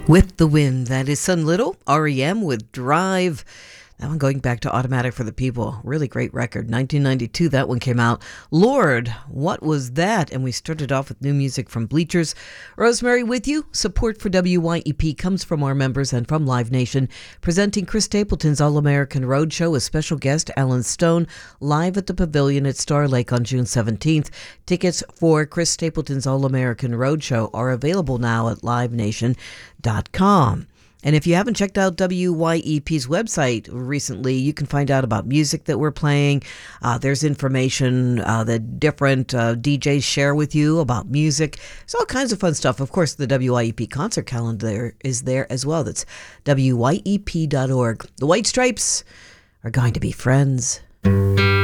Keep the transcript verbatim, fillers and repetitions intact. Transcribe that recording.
With the Wind. That is Sun Little, R E M with Drive. That one going back to Automatic for the People. Really great record. nineteen ninety-two, that one came out. Lord, what was that? And we started off with new music from Bleachers. Rosemary with you. Support for W Y E P comes from our members and from Live Nation. Presenting Chris Stapleton's All-American Roadshow with special guest Alan Stone live at the Pavilion at Star Lake on June seventeenth. Tickets for Chris Stapleton's All-American Roadshow are available now at live nation dot com. And if you haven't checked out W Y E P's website recently, you can find out about music that we're playing. Uh, there's information uh, that different uh, D Js share with you about music. There's all kinds of fun stuff. Of course, the W Y E P concert calendar is there as well. That's W Y E P dot org. The White Stripes are going to be friends.